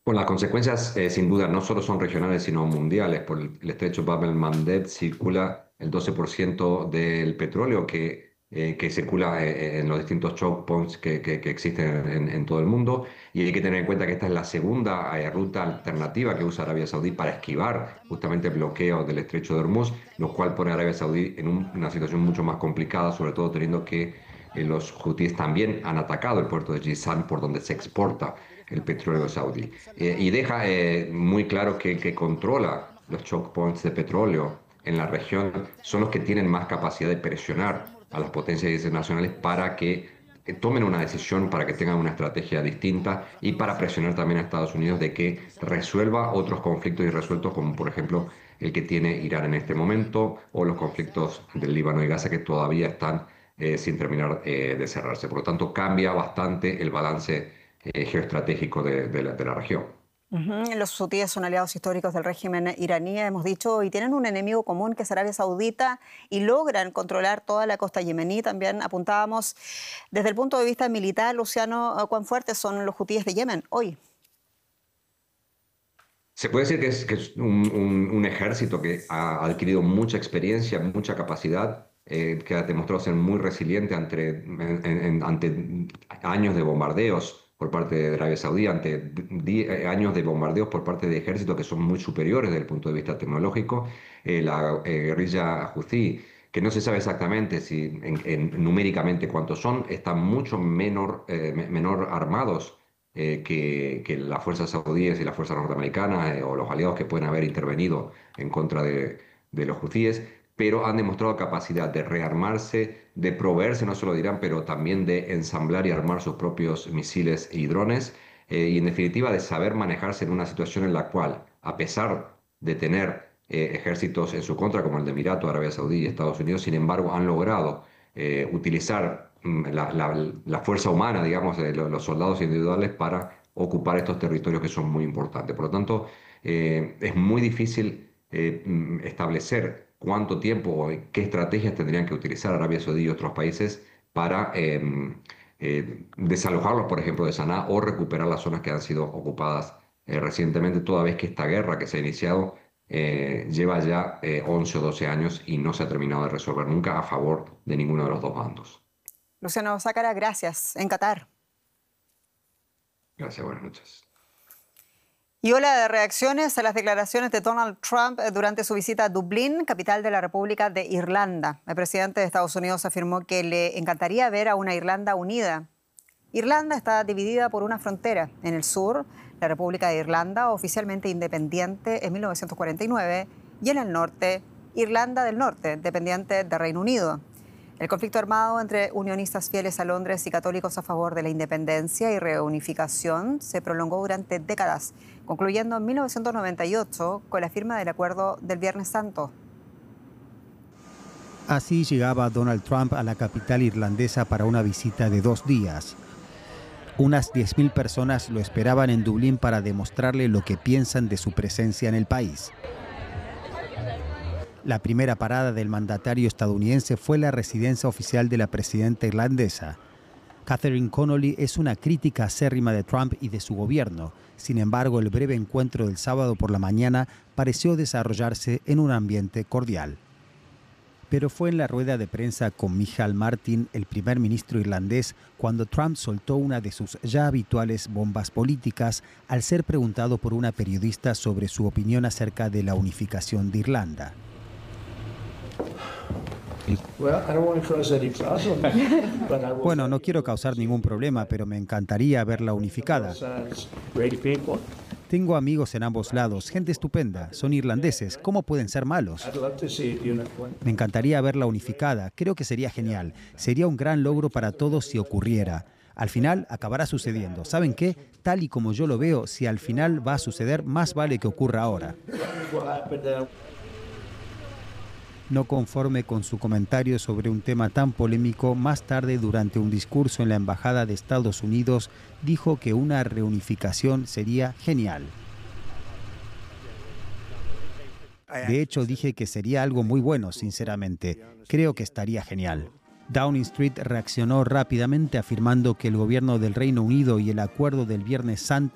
Bueno, las consecuencias, sin duda, no solo son regionales, sino mundiales. Por el estrecho Bab el-Mandeb circula el 12% del petróleo que circula en los distintos choke points que existen en todo el mundo. Y hay que tener en cuenta que esta es la segunda ruta alternativa que usa Arabia Saudí para esquivar justamente el bloqueo del estrecho de Hormuz, lo cual pone a Arabia Saudí en una situación mucho más complicada, sobre todo teniendo que los hutíes también han atacado el puerto de Jizan por donde se exporta el petróleo saudí. Y deja muy claro que el que controla los choke points de petróleo en la región son los que tienen más capacidad de presionar a las potencias internacionales para que tomen una decisión, para que tengan una estrategia distinta y para presionar también a Estados Unidos de que resuelva otros conflictos irresueltos, como por ejemplo el que tiene Irán en este momento o los conflictos del Líbano y Gaza que todavía están sin terminar de cerrarse. Por lo tanto, cambia bastante el balance geoestratégico de la región. Los hutíes son aliados históricos del régimen iraní, hemos dicho, y tienen un enemigo común que es Arabia Saudita y logran controlar toda la costa yemení. También apuntábamos desde el punto de vista militar, Luciano, ¿cuán fuertes son los hutíes de Yemen hoy? Se puede decir que es un ejército que ha adquirido mucha experiencia, mucha capacidad, que ha demostrado ser muy resiliente ante años de bombardeos por parte de Arabia Saudí, ante años de bombardeos por parte de ejércitos que son muy superiores desde el punto de vista tecnológico. La guerrilla Houthi, que no se sabe exactamente si numéricamente cuántos son, están mucho menor armados que las fuerzas saudíes y las fuerzas norteamericanas o los aliados que pueden haber intervenido en contra de los hutíes, pero han demostrado capacidad de rearmarse, de proveerse no solo de Irán, pero también de ensamblar y armar sus propios misiles y drones, y en definitiva de saber manejarse en una situación en la cual, a pesar de tener ejércitos en su contra, como el de Emiratos, Arabia Saudí y Estados Unidos, sin embargo han logrado utilizar la fuerza humana, digamos, de los soldados individuales para ocupar estos territorios que son muy importantes. Por lo tanto, es muy difícil establecer cuánto tiempo o qué estrategias tendrían que utilizar Arabia Saudí y otros países para desalojarlos, por ejemplo, de Saná o recuperar las zonas que han sido ocupadas recientemente, toda vez que esta guerra que se ha iniciado lleva ya 11 o 12 años y no se ha terminado de resolver nunca a favor de ninguno de los dos bandos. Luciano Zácara, gracias. En Qatar. Gracias, buenas noches. Y ola de reacciones a las declaraciones de Donald Trump durante su visita a Dublín, capital de la República de Irlanda. El presidente de Estados Unidos afirmó que le encantaría ver a una Irlanda unida. Irlanda está dividida por una frontera. En el sur, la República de Irlanda, oficialmente independiente en 1949, y en el norte, Irlanda del Norte, dependiente del Reino Unido. El conflicto armado entre unionistas fieles a Londres y católicos a favor de la independencia y reunificación se prolongó durante décadas, concluyendo en 1998 con la firma del Acuerdo del Viernes Santo. Así llegaba Donald Trump a la capital irlandesa para una visita de 2 días. Unas 10.000 personas lo esperaban en Dublín para demostrarle lo que piensan de su presencia en el país. La primera parada del mandatario estadounidense fue la residencia oficial de la presidenta irlandesa. Catherine Connolly es una crítica acérrima de Trump y de su gobierno. Sin embargo, el breve encuentro del sábado por la mañana pareció desarrollarse en un ambiente cordial. Pero fue en la rueda de prensa con Micheál Martin, el primer ministro irlandés, cuando Trump soltó una de sus ya habituales bombas políticas al ser preguntado por una periodista sobre su opinión acerca de la unificación de Irlanda. Bueno, no quiero causar ningún problema, pero me encantaría verla unificada. Tengo amigos en ambos lados, gente estupenda, son irlandeses, ¿cómo pueden ser malos? Me encantaría verla unificada, creo que sería genial, sería un gran logro para todos si ocurriera. Al final acabará sucediendo. ¿Saben qué? Tal y como yo lo veo, si al final va a suceder, más vale que ocurra ahora. No conforme con su comentario sobre un tema tan polémico, más tarde, durante un discurso en la Embajada de Estados Unidos, dijo que una reunificación sería genial. De hecho, dije que sería algo muy bueno, sinceramente. Creo que estaría genial. Downing Street reaccionó rápidamente afirmando que el gobierno del Reino Unido y el acuerdo del Viernes Santo